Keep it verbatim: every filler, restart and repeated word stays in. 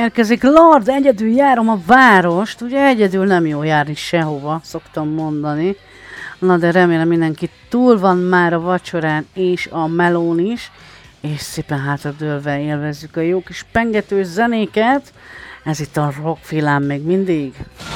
Érkezik Lord, egyedül járom a várost, ugye egyedül nem jó járni sehova, szoktam mondani. Na de remélem mindenki túl van már a vacsorán és a melón is, és szépen hátradőlve élvezzük a jó kis pengetős zenéket. Ez itt a Rockvillám még mindig.